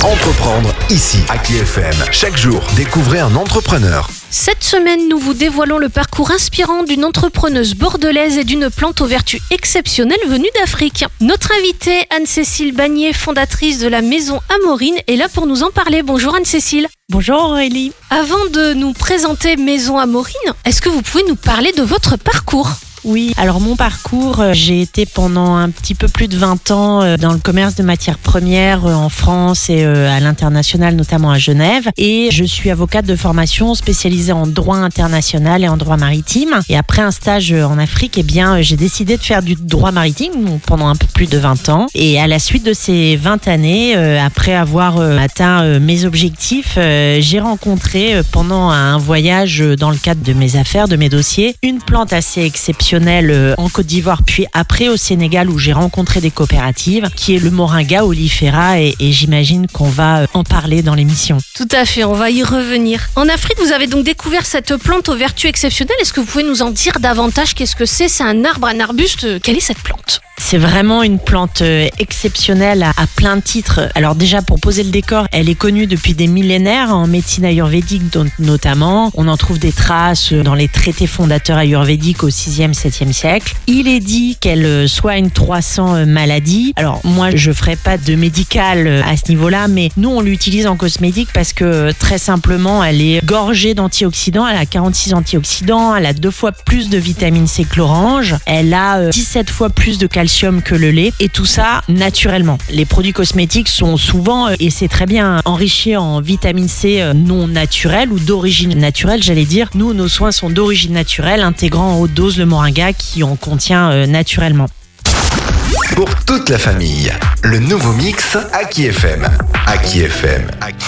Entreprendre ici à Aki FM. Chaque jour, découvrez un entrepreneur. Cette semaine, nous vous dévoilons le parcours inspirant d'une entrepreneuse bordelaise et d'une plante aux vertus exceptionnelles venue d'Afrique. Notre invitée, Anne-Cécile Bagnier, fondatrice de la Maison Amorine, est là pour nous en parler. Bonjour Anne-Cécile. Bonjour Aurélie. Avant de nous présenter Maison Amorine, est-ce que vous pouvez nous parler de votre parcours ? Oui, alors mon parcours, j'ai été pendant un petit peu plus de 20 ans dans le commerce de matières premières en France et à l'international, notamment à Genève. Et je suis avocate de formation spécialisée en droit international et en droit maritime. Et après un stage en Afrique, j'ai décidé de faire du droit maritime pendant un peu plus de 20 ans. Et à la suite de ces 20 années, après avoir atteint mes objectifs, j'ai rencontré pendant un voyage dans le cadre de mes affaires, de mes dossiers, une plante assez exceptionnelle en Côte d'Ivoire, puis après au Sénégal où j'ai rencontré des coopératives, qui est le Moringa oleifera et j'imagine qu'on va en parler dans l'émission. Tout à fait, on va y revenir. En Afrique, vous avez donc découvert cette plante aux vertus exceptionnelles. Est-ce que vous pouvez nous en dire davantage ? Qu'est-ce que c'est ? C'est un arbre, un arbuste ? Quelle est cette plante ? C'est vraiment une plante exceptionnelle à plein de titres. Alors déjà, pour poser le décor, elle est connue depuis des millénaires en médecine ayurvédique notamment. On en trouve des traces dans les traités fondateurs ayurvédiques au 6e, 7e siècle. Il est dit qu'elle soigne 300 maladies. Alors moi, je ferai pas de médical à ce niveau-là, mais nous, on l'utilise en cosmétique parce que très simplement, elle est gorgée d'antioxydants. Elle a 46 antioxydants. Elle a 2 fois plus de vitamine C que l'orange. Elle a 17 fois plus de calcium que le lait, et tout ça naturellement. Les produits cosmétiques sont souvent, et c'est très bien, enrichis en vitamine C non naturelle ou d'origine naturelle, j'allais dire. Nous, nos soins sont d'origine naturelle, intégrant en haute dose le moringa qui en contient naturellement. Pour toute la famille, le nouveau mix Aki FM. Aki FM.